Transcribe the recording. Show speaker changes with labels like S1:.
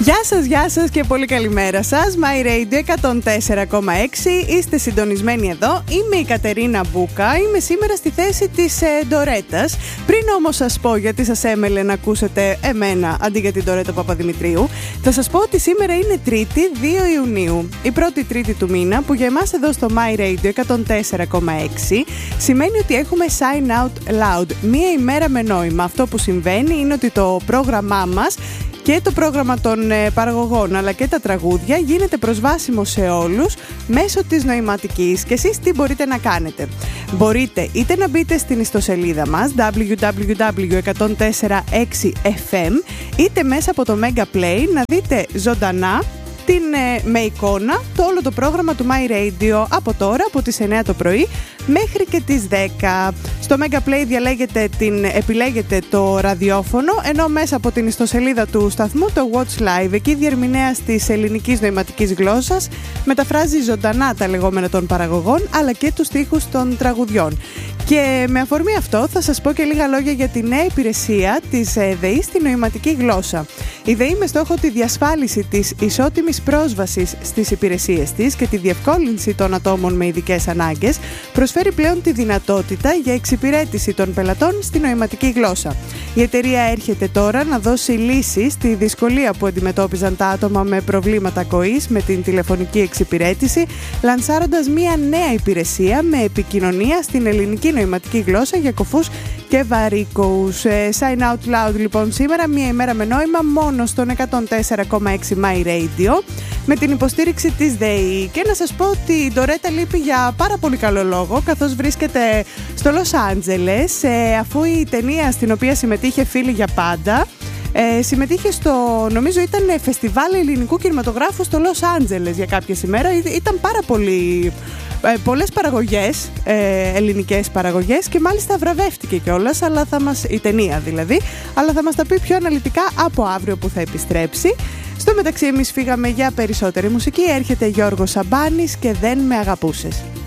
S1: Γεια σας και πολύ καλημέρα σας. My Radio 104,6. Είστε συντονισμένοι εδώ. Είμαι η Κατερίνα Μπούκα. Είμαι σήμερα στη θέση της Ντορέτας. Πριν όμως σας πω γιατί σας έμελε να ακούσετε εμένα αντί για την Ντορέτα Παπαδημητρίου, θα σας πω ότι σήμερα είναι Τρίτη 2 Ιουνίου. Η πρώτη Τρίτη του μήνα, που για εμάς εδώ στο My Radio 104,6 σημαίνει ότι έχουμε Sign Out Loud. Μία ημέρα με νόημα. Αυτό που συμβαίνει είναι ότι το πρόγραμμά μας και το πρόγραμμα των παραγωγών αλλά και τα τραγούδια γίνεται προσβάσιμο σε όλους μέσω της νοηματικής. Και εσείς τι μπορείτε να κάνετε? Μπορείτε είτε να μπείτε στην ιστοσελίδα μας www.104.6fm, είτε μέσα από το Mega Play να δείτε ζωντανά με εικόνα όλο το πρόγραμμα του My Radio από τώρα, από τις 9 το πρωί μέχρι και τις 10. Στο Mega Play επιλέγετε το ραδιόφωνο, ενώ μέσα από την ιστοσελίδα του σταθμού το Watch Live. Εκεί διερμηνέας της ελληνικής νοηματικής γλώσσας μεταφράζει ζωντανά τα λεγόμενα των παραγωγών αλλά και τους στίχους των τραγουδιών. Και με αφορμή αυτό θα σας πω και λίγα λόγια για τη νέα υπηρεσία της ΔΕΗ στη νοηματική γλώσσα. Η ΔΕΗ, με στόχο τη διασφάλιση της ισότιμης πρόσβασης στις υπηρεσίες της και τη διευκόλυνση των ατόμων με ειδικές ανάγκες, προσφέρει πλέον τη δυνατότητα για εξυπηρέτηση των πελατών στη νοηματική γλώσσα. Η εταιρεία έρχεται τώρα να δώσει λύσεις στη δυσκολία που αντιμετώπιζαν τα άτομα με προβλήματα ακοής με την τηλεφωνική εξυπηρέτηση, λανσάροντας μια νέα υπηρεσία με επικοινωνία στην ελληνική νοηματική γλώσσα για κοφούς και βαρύκοους. Sign Out Loud λοιπόν σήμερα, μία ημέρα με νόημα, μόνο στον 104,6 My Radio, με την υποστήριξη της ΔΕΗ. Και να σας πω ότι η Ντορέτα λείπει για πάρα πολύ καλό λόγο, καθώς βρίσκεται στο Λος Άντζελες, αφού η ταινία στην οποία συμμετείχε, Φίλοι για πάντα, συμμετείχε στο, νομίζω ήταν φεστιβάλ ελληνικού κινηματογράφου στο Λος Άντζελες για κάποιες ημέρες. Ήταν πάρα πολλές παραγωγές, ελληνικές παραγωγές, και μάλιστα βραβεύτηκε κιόλας, η ταινία δηλαδή, αλλά θα μας τα πει πιο αναλυτικά από αύριο που θα επιστρέψει. Στο μεταξύ εμείς φύγαμε για περισσότερη μουσική. Έρχεται Γιώργος Σαμπάνης και «Δεν με αγαπούσες».